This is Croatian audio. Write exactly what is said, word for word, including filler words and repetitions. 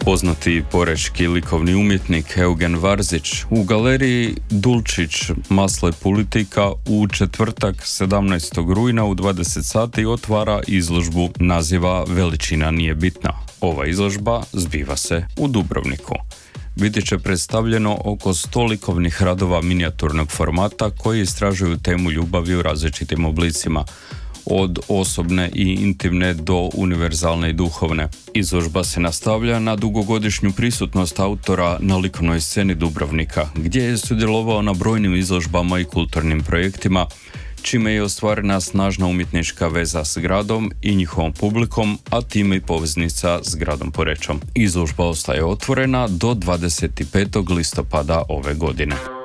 Poznati porečki likovni umjetnik Eugen Varzić u galeriji Dulčić Masle Politika u četvrtak sedamnaestog rujna u dvadeset sati otvara izložbu naziva Veličina nije bitna. Ova izložba zbiva se u Dubrovniku. Biti će predstavljeno oko sto likovnih radova minijaturnog formata koji istražuju temu ljubavi u različitim oblicima, od osobne i intimne do univerzalne i duhovne. Izložba se nastavlja na dugogodišnju prisutnost autora na likovnoj sceni Dubrovnika, gdje je sudjelovao na brojnim izložbama i kulturnim projektima, čime je ostvarena snažna umjetnička veza s gradom i njihovom publikom, a time i poveznica s gradom Porečom. Izložba ostaje otvorena do dvadeset petog listopada ove godine.